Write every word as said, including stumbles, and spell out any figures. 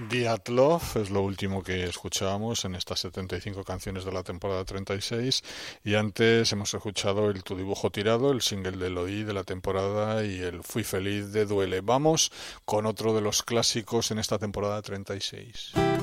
Diatlov es lo último que escuchábamos en estas setenta y cinco canciones de la temporada treinta y seis, y antes hemos escuchado el Tu dibujo tirado, el single de Eloí de la temporada, y el Fui feliz de Duele. Vamos con otro de los clásicos en esta temporada treinta y seis.